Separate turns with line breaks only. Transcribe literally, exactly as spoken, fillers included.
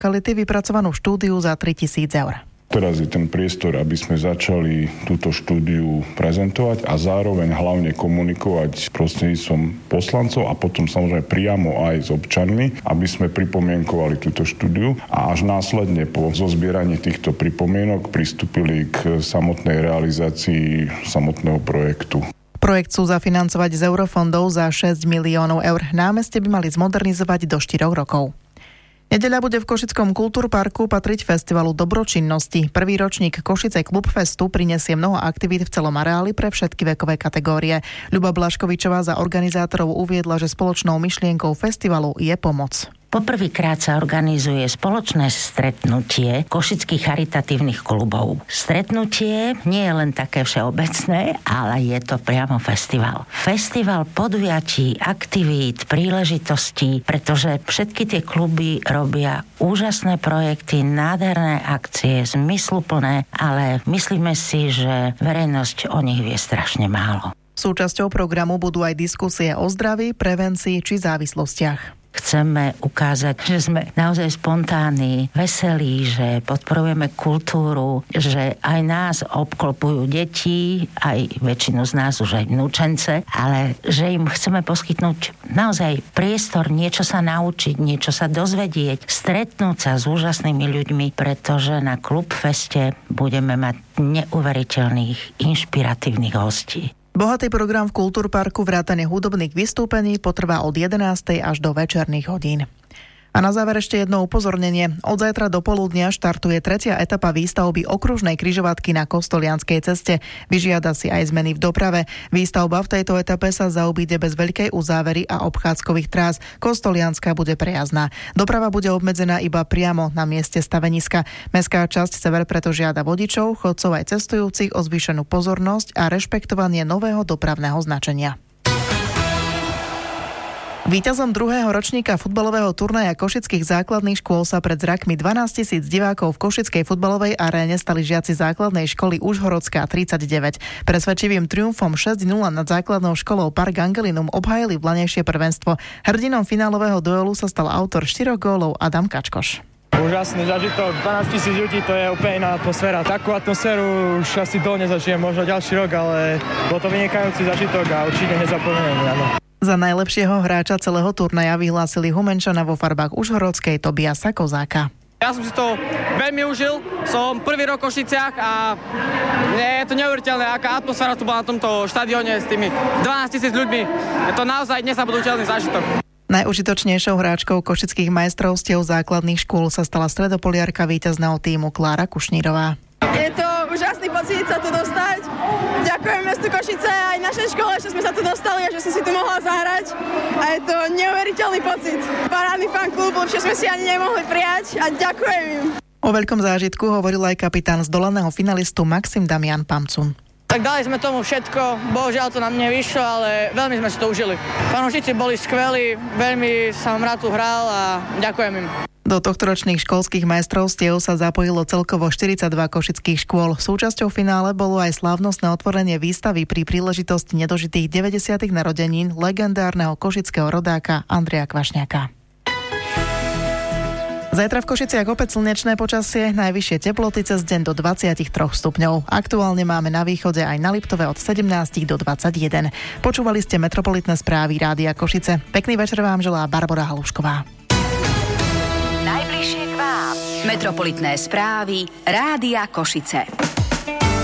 Kality vypracovanú štúdiu za tritisíc eur.
Teraz je ten priestor, aby sme začali túto štúdiu prezentovať a zároveň hlavne komunikovať prostredníctvom poslancov a potom samozrejme priamo aj s občanmi, aby sme pripomienkovali túto štúdiu a až následne po zozbieraní týchto pripomienok pristúpili k samotnej realizácii samotného projektu.
Projekt chcú zafinancovať z eurofondov za šesť miliónov eur. Námestie by mali zmodernizovať do štyroch rokov. Nedeľa bude v Košickom kultúrparku patriť festivalu dobročinnosti. Prvý ročník Košice Klubfestu prinesie mnoho aktivít v celom areáli pre všetky vekové kategórie. Ľuba Blaškovičová za organizátorov uviedla, že spoločnou myšlienkou festivalu je pomoc.
Poprvýkrát sa organizuje spoločné stretnutie košických charitatívnych klubov. Stretnutie nie je len také všeobecné, ale je to priamo festival. Festival podujatí, aktivít, príležitostí, pretože všetky tie kluby robia úžasné projekty, nádherné akcie, zmysluplné, ale myslíme si, že verejnosť o nich vie strašne málo.
Súčasťou programu budú aj diskusie o zdraví, prevencii či závislostiach.
Chceme ukázať, že sme naozaj spontánni, veselí, že podporujeme kultúru, že aj nás obklopujú deti, aj väčšinu z nás už aj vnúčence, ale že im chceme poskytnúť naozaj priestor, niečo sa naučiť, niečo sa dozvedieť, stretnúť sa s úžasnými ľuďmi, pretože na Klubfeste budeme mať neuveriteľných, inšpiratívnych hostí.
Bohatý program v Kultúrparku vrátane hudobných vystúpení potrvá od jedenástej až do večerných hodín. A na záver ešte jedno upozornenie. Od zajtra do poludnia štartuje tretia etapa výstavby okružnej križovatky na Kostolianskej ceste. Vyžiada si aj zmeny v doprave. Výstavba v tejto etape sa zaobíde bez veľkej uzávery a obchádzkových trás. Kostolianska bude prejazdná. Doprava bude obmedzená iba priamo na mieste staveniska. Mestská časť Sever preto žiada vodičov, chodcov aj cestujúcich o zvýšenú pozornosť a rešpektovanie nového dopravného značenia. Víťazom druhého ročníka futbalového turnaja košických základných škôl sa pred zrakmi dvanásťtisíc divákov v košickej futbalovej aréne stali žiaci základnej školy Užhorodská tridsaťdeväť. Presvedčivým triumfom šesť nula nad základnou školou Park Angelinum obhájili vlanejšie prvenstvo. Hrdinom finálového duelu sa stal autor štyroch gólov Adam Kačkoš.
Úžasný zažitok, dvanásťtisíc ľudí, to je úplne iná atmosféra. Takú atmosféru už asi dlho nezažijem, možno ďalší rok, ale bol to vynikajúci zažitok a určite nezapomenem.
Za najlepšieho hráča celého turnaja vyhlásili Humenčana vo farbách Užhorodskej Tobiasa Kozáka.
Ja som si to veľmi užil, som prvý rok v Košiciach a je to neuveriteľné, aká atmosféra tu bola na tomto štadióne s tými dvanásťtisíc ľuďmi. Je to naozaj nezabudnutelný zážitok.
Najužitočnejšou hráčkou košických majstrovstiev základných škôl sa stala stredopoliarka víťazného tímu Klára Kušnírová.
Je to úžasný pocit sa tu dostať. Ďakujem mestu Košice aj našej škole, že sme sa tu dostali a že som si tu mohla zahrať. A je to neuveriteľný pocit. Parádny fanklub, lepšie sme si ani nemohli prijať a ďakujem im.
O veľkom zážitku hovoril aj kapitán zdolaného finalistu Maxim Damian Pamcun.
Tak dali sme tomu všetko, bohužiaľ to nám nevyšlo, ale veľmi sme si to užili. Fanúšici boli skvelí, veľmi sa vám rád tu hral a ďakujem im.
Do tohtoročných školských majstrovstiev sa zapojilo celkovo štyridsaťdva košických škôl. Súčasťou finále bolo aj slávnostné otvorenie výstavy pri príležitosti nedožitých deväťdesiatych narodenín legendárneho košického rodáka Andreja Kvašňáka. Zajtra v Košiciach opäť slnečné počasie, najvyššie teploty cez deň do dvadsaťtri stupňov. Aktuálne máme na východe aj na Liptove od sedemnásť do dvadsaťjeden. Počúvali ste metropolitné správy Rádia Košice. Pekný večer vám želá Barbora Halušková.
Najbližšie k vám. Metropolitné správy Rádia Košice.